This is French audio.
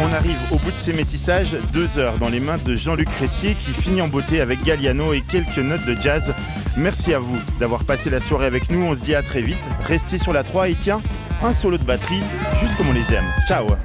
On arrive au bout de ces métissages, 2 heures dans les mains de Jean-Luc Cressier qui finit en beauté avec Galliano et quelques notes de jazz. Merci à vous d'avoir passé la soirée avec nous, on se dit à très vite. Restez sur la 3 et tiens, un solo de batterie, juste comme on les aime. Ciao.